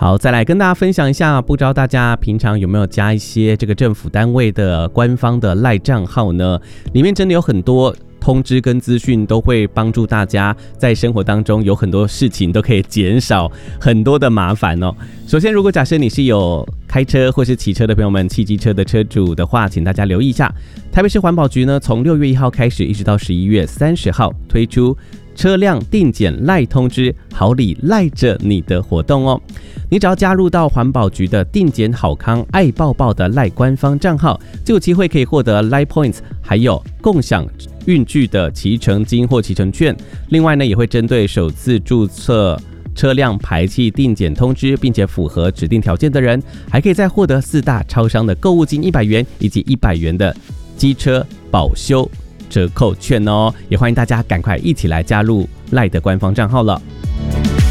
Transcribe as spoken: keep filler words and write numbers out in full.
好，再来跟大家分享一下，不知道大家平常有没有加一些这个政府单位的官方的赖账号呢？里面真的有很多通知跟资讯，都会帮助大家在生活当中有很多事情都可以减少很多的麻烦哦。首先，如果假设你是有开车或是骑车的朋友们，汽机车的车主的话，请大家留意一下，台北市环保局呢，从六月一号开始，一直到十一月三十号推出车辆定检赖通知，好礼赖着你的活动哦。你只要加入到环保局的定检好康爱抱抱的赖官方账号，就有机会可以获得赖 points， 还有共享运具的骑乘金或骑乘券。另外呢，也会针对首次注册车辆排气定检通知，并且符合指定条件的人，还可以再获得四大超商的购物金一百元以及一百元的机车保修折扣券哦。也欢迎大家赶快一起来加入赖的官方账号了。